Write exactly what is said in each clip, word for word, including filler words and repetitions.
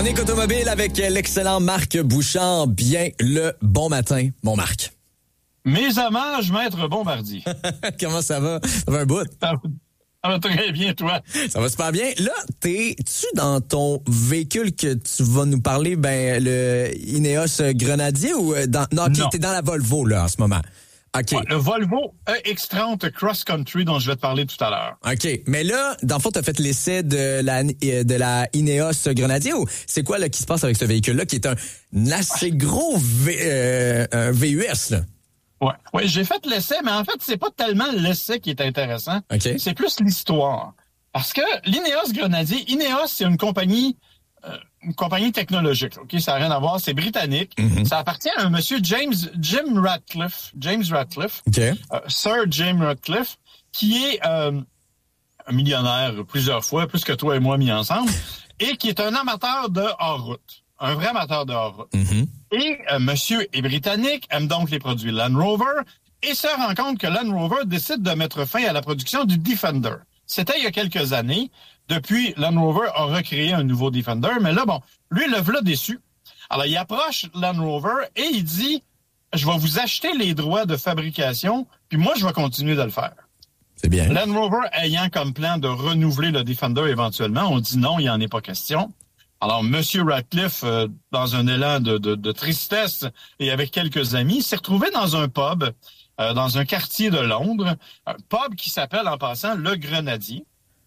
Chronique automobile avec l'excellent Marc Bouchard. Bien le bon matin, mon Marc. Mes hommages, Maître Bombardier. Comment ça va? Ça va un bout? Ça va, ça va très bien, toi. Ça va super bien. Là, t'es-tu dans ton véhicule que tu vas nous parler, ben le Ineos Grenadier ou dans... Non, OK, non. T'es dans la Volvo, là, en ce moment. OK. Ouais, le Volvo E X trente Cross Country dont je vais te parler tout à l'heure. OK. Mais là, dans le fond, t'as fait l'essai de la, de la Ineos Grenadier ou c'est quoi là qui se passe avec ce véhicule-là qui est un assez gros v, euh, un V U S, là? Ouais, ouais, j'ai fait l'essai, mais en fait, c'est pas tellement l'essai qui est intéressant. Okay. C'est plus l'histoire. Parce que l'Ineos Grenadier, Ineos, c'est une compagnie, euh, une compagnie technologique. Ok, ça n'a rien à voir. C'est britannique. Mm-hmm. Ça appartient à un monsieur James Jim Ratcliffe, James Ratcliffe, okay. euh, Sir Jim Ratcliffe, qui est euh, un millionnaire plusieurs fois, plus que toi et moi mis ensemble, et qui est un amateur de hors-route. Un vrai amateur de hors-route. Mm-hmm. Et euh, monsieur est britannique, aime donc les produits Land Rover, et se rend compte que Land Rover décide de mettre fin à la production du Defender. C'était il y a quelques années. Depuis, Land Rover a recréé un nouveau Defender, mais là, bon, lui, le voilà déçu. Alors, il approche Land Rover et il dit, je vais vous acheter les droits de fabrication, puis moi, je vais continuer de le faire. C'est bien. Land Rover ayant comme plan de renouveler le Defender éventuellement, on dit non, il n'y en est pas question. Alors, M. Ratcliffe, euh, dans un élan de, de, de tristesse et avec quelques amis, s'est retrouvé dans un pub, euh, dans un quartier de Londres, un pub qui s'appelle en passant Le Grenadier,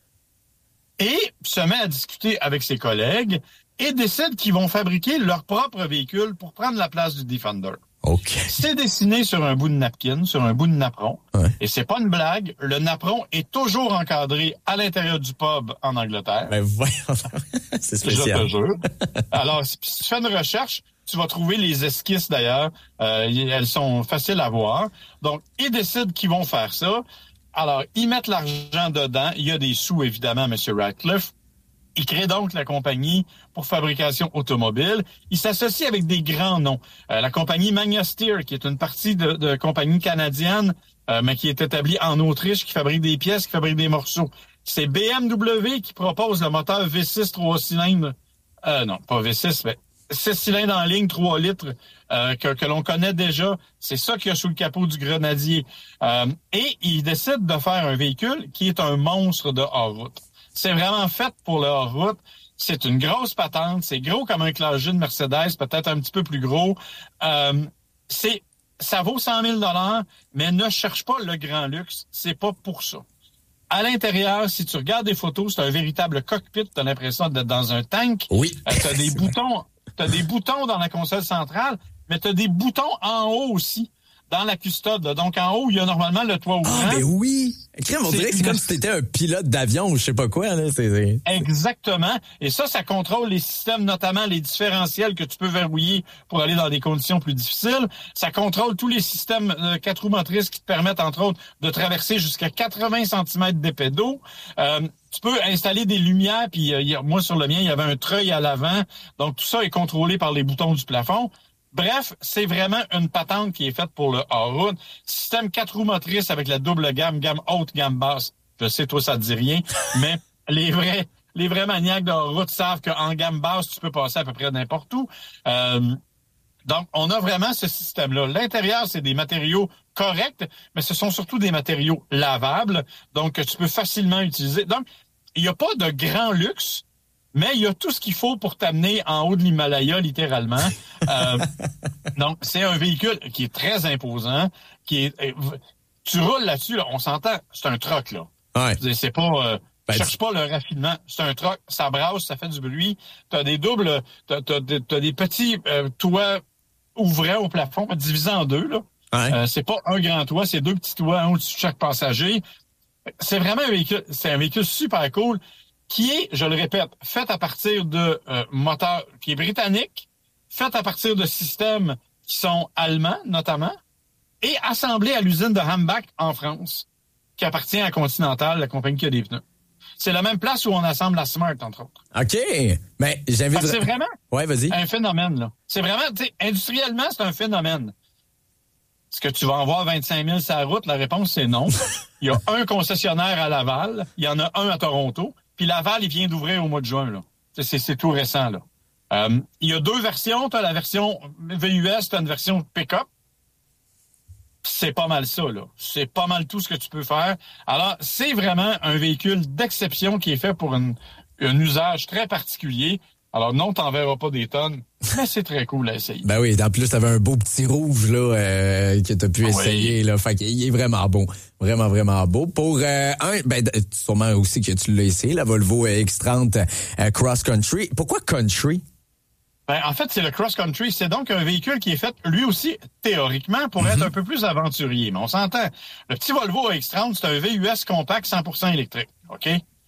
et se met à discuter avec ses collègues et décide qu'ils vont fabriquer leur propre véhicule pour prendre la place du Defender. Okay. C'est dessiné sur un bout de napkin, sur un bout de napperon. Ouais. Et c'est pas une blague. Le napperon est toujours encadré à l'intérieur du pub en Angleterre. Ben voyons, c'est spécial. Je te jure. Alors, si tu fais une recherche, tu vas trouver les esquisses d'ailleurs. Euh, elles sont faciles à voir. Donc, ils décident qu'ils vont faire ça. Alors, ils mettent l'argent dedans. Il y a des sous, évidemment, M. Ratcliffe. Il crée donc la compagnie pour fabrication automobile. Il s'associe avec des grands noms. Euh, la compagnie Magna Steyr, qui est une partie de, de compagnie canadienne, euh, mais qui est établie en Autriche, qui fabrique des pièces, qui fabrique des morceaux. C'est B M W qui propose le moteur V six trois cylindres. Euh, non, pas V six, mais six cylindres en ligne, trois litres, euh, que, que l'on connaît déjà. C'est ça qu'il y a sous le capot du Grenadier. Euh, et il décide de faire un véhicule qui est un monstre de hors-route. C'est vraiment fait pour le hors-route. C'est une grosse patente. C'est gros comme un Classe G de Mercedes, peut-être un petit peu plus gros. Euh, c'est, ça vaut cent mille dollars, mais ne cherche pas le grand luxe. C'est pas pour ça. À l'intérieur, si tu regardes des photos, c'est un véritable cockpit. T'as l'impression d'être dans un tank. Oui. Euh, t'as des boutons, t'as des boutons dans la console centrale, mais t'as des boutons en haut aussi. Dans la custode. Là. Donc, en haut, il y a normalement le toit ouvrant. Ah, mais oui! On dirait que c'est comme si t'étais un pilote d'avion ou je sais pas quoi. Là. C'est, c'est... Exactement. Et ça, ça contrôle les systèmes, notamment les différentiels que tu peux verrouiller pour aller dans des conditions plus difficiles. Ça contrôle tous les systèmes euh, quatre roues motrices qui te permettent, entre autres, de traverser jusqu'à quatre-vingts centimètres d'épais d'eau. Euh, tu peux installer des lumières, puis euh, moi, sur le mien, il y avait un treuil à l'avant. Donc, tout ça est contrôlé par les boutons du plafond. Bref, c'est vraiment une patente qui est faite pour le hors-route. Système quatre roues motrices avec la double gamme, gamme haute, gamme basse. Je sais, toi, ça te dit rien, mais les vrais les vrais maniaques de hors-route savent qu'en gamme basse, tu peux passer à peu près n'importe où. Euh, donc, on a vraiment ce système-là. L'intérieur, c'est des matériaux corrects, mais ce sont surtout des matériaux lavables, donc que tu peux facilement utiliser. Donc, il n'y a pas de grand luxe, mais il y a tout ce qu'il faut pour t'amener en haut de l'Himalaya, littéralement. Euh, donc, c'est un véhicule qui est très imposant, qui est... Tu roules là-dessus, là, on s'entend, c'est un truck, là. Ouais. C'est pas... Euh, ben, cherche pas le raffinement. C'est un truck, ça brasse, ça fait du bruit. T'as des doubles... T'as, t'as, t'as des petits euh, toits ouvrants au plafond, divisés en deux, là. Ouais. Euh, c'est pas un grand toit, c'est deux petits toits, un au-dessus de chaque passager. C'est vraiment un véhicule... C'est un véhicule super cool, qui est, je le répète, fait à partir de euh, moteurs qui est britannique, fait à partir de systèmes qui sont allemands, notamment, et assemblé à l'usine de Hambach en France, qui appartient à Continental, la compagnie qui a des pneus. C'est la même place où on assemble la Smart, entre autres. OK. Mais j'avais... C'est vraiment ouais, vas-y. un phénomène, là. C'est vraiment, tu sais, industriellement, c'est un phénomène. Est-ce que tu vas en voir vingt-cinq mille sur la route? La réponse, c'est non. Il y a un concessionnaire à Laval, il y en a un à Toronto, puis Laval, il vient d'ouvrir au mois de juin, là. C'est, c'est tout récent, là. Euh, il y a deux versions. Tu as la version V U S, tu as une version pick-up. C'est pas mal ça, là. C'est pas mal tout ce que tu peux faire. Alors, c'est vraiment un véhicule d'exception qui est fait pour une, un usage très particulier. Alors non, t'en verras pas des tonnes, mais c'est très cool à essayer. Ben oui, en plus, t'avais un beau petit rouge là euh, que t'as pu oui. essayer. Là. Fait qu'il est vraiment beau. Vraiment, vraiment beau. Pour euh, un, ben sûrement aussi que tu l'as essayé, la Volvo X trente euh, Cross Country. Pourquoi Country? Ben, en fait, c'est le Cross Country. C'est donc un véhicule qui est fait, lui aussi, théoriquement, pour mm-hmm. être un peu plus aventurier. Mais on s'entend. Le petit Volvo X trente, c'est un V U S compact cent pour cent électrique. OK?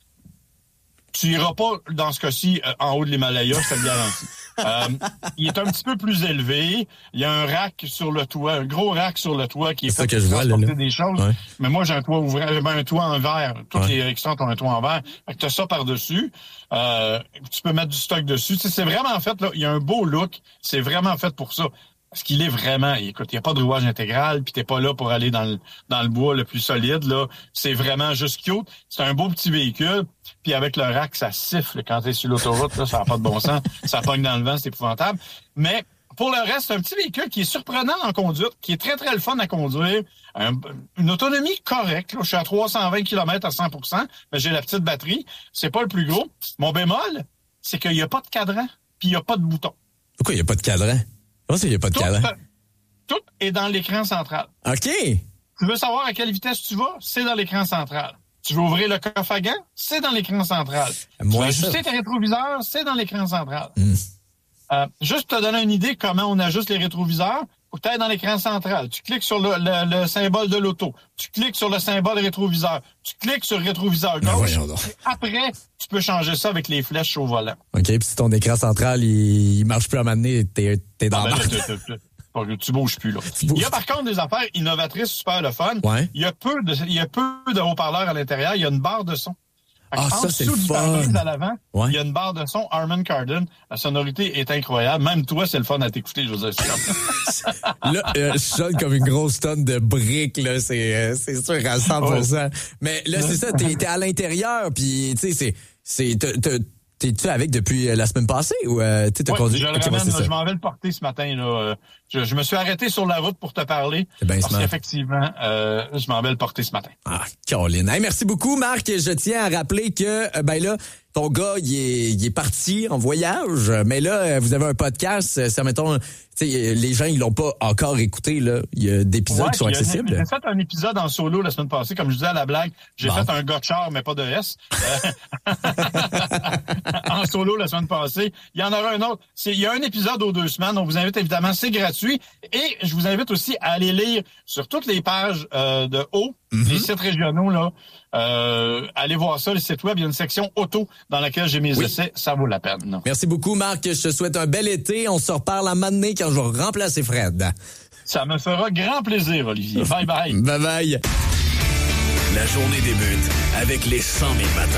Tu iras pas, dans ce cas-ci, euh, en haut de l'Himalaya, je te le garantis. euh, il est un petit peu plus élevé. Il y a un rack sur le toit, un gros rack sur le toit qui est, c'est fait pour transporter des choses. Ouais. Mais moi, j'ai un toit ouvert, j'ai un toit en verre. Toutes ouais. les X trente ont un toit en verre. Fait que t'as ça par-dessus. Euh, tu peux mettre du stock dessus. Tu sais, c'est vraiment fait, là, il y a un beau look. C'est vraiment fait pour ça. Parce qu'il est vraiment, écoute, il n'y a pas de rouage intégral, puis t'es pas là pour aller dans le dans le bois le plus solide, là. C'est vraiment juste cute. C'est un beau petit véhicule, puis avec le rack, ça siffle quand t'es sur l'autoroute, là, ça n'a pas de bon sens. Ça pogne dans le vent, c'est épouvantable. Mais pour le reste, c'est un petit véhicule qui est surprenant en conduite, qui est très, très le fun à conduire. Un, une autonomie correcte, là. Je suis à trois cent vingt kilomètres à cent pour cent, mais j'ai la petite batterie. C'est pas le plus gros. Mon bémol, c'est qu'il n'y a pas de cadran, puis il n'y a pas de bouton. Pourquoi il n'y a pas de cadran? Oh, il n'y a pas de tout, cadran. Tout est dans l'écran central. OK. Tu veux savoir à quelle vitesse tu vas? C'est dans l'écran central. Tu veux ouvrir le coffre à gants? C'est dans l'écran central. Moi, tu veux ajuster tes rétroviseurs? C'est dans l'écran central. Mm. Euh, juste pour te donner une idée comment on ajuste les rétroviseurs, faut que tu ailles dans l'écran central. Tu cliques sur le, le, le symbole de l'auto. Tu cliques sur le symbole rétroviseur. Tu cliques sur le rétroviseur gauche. Après, tu peux changer ça avec les flèches au volant. OK, puis si ton écran central, il, il marche plus à un moment donné, t'es, t'es dans ah, la ben, tu, tu bouges plus, là. Tu bouges. Il y a par contre des affaires innovatrices super le fun. Ouais. Il y a peu de, il y a peu de haut-parleurs à l'intérieur. Il y a une barre de son. Ah, ça, c'est le fun. À l'avant, ouais. Il y a une barre de son Harman Kardon. La sonorité est incroyable. Même toi, c'est le fun à t'écouter, je veux dire. Là, euh, je sonne comme une grosse tonne de briques, là. C'est, euh, c'est sûr à cent pour cent. Ouais. Mais là, c'est ça, t'es, t'es à l'intérieur, puis tu sais, c'est, c'est, t'es, t'es, t'es-tu avec depuis la semaine passée ou euh, tu t'as ouais, conduit? Je, okay, ramène, ouais, je m'en vais le porter ce matin, là. Je, je me suis arrêté sur la route pour te parler. Ben parce smart. qu'effectivement, euh, je m'en vais le porter ce matin. Ah, Caroline. Hey, merci beaucoup, Marc. Je tiens à rappeler que, ben là, ton gars, il est, il est parti en voyage, mais là, vous avez un podcast, ça, mettons, tu sais, les gens, ils l'ont pas encore écouté, là. Il y a des épisodes ouais, qui sont accessibles. J'ai fait un épisode en solo la semaine passée, comme je disais à la blague. J'ai bon. fait un gars de char, mais pas de S. en solo la semaine passée. Il y en aura un autre. C'est, il y a un épisode aux deux semaines. On vous invite évidemment, c'est gratuit. Et je vous invite aussi à aller lire sur toutes les pages euh, de haut, mm-hmm. les sites régionaux, là. Euh, allez voir ça, le site web. Il y a une section auto dans laquelle j'ai mes oui. essais. Ça vaut la peine. Non? Merci beaucoup, Marc. Je te souhaite un bel été. On se reparle à un moment donné quand je vais remplacer Fred. Ça me fera grand plaisir, Olivier. Bye bye. Bye bye. La journée débute avec les cent mille matins.